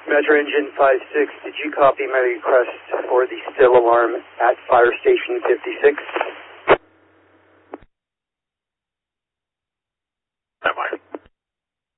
Metro Engine 56, did you copy my request for the still alarm at Fire Station 56?